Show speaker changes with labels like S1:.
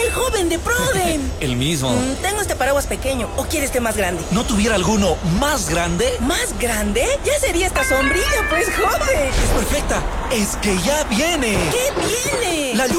S1: el joven de Prodem.
S2: El mismo.
S1: Tengo este paraguas pequeño. ¿O quiere este más grande?
S2: ¿No tuviera alguno más grande?
S1: ¿Más grande? Ya sería esta sombrilla, pues, joven.
S2: Es perfecta. Es que ya viene.
S1: ¿Qué viene?
S2: La lluvia